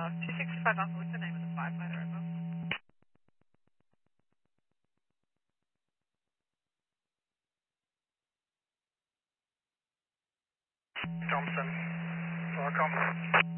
265 Alpha, what's the name of the firefighter over? Thompson, welcome.